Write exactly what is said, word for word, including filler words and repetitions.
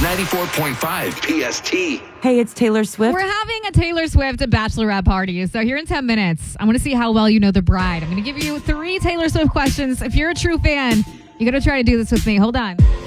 ninety-four point five P S T. Hey, it's Taylor Swift. We're having a Taylor Swift bachelorette party. So here in ten minutes, I want to see how well you know the bride. I'm going to give you three Taylor Swift questions. If you're a true fan, you got to try to do this with me. Hold on.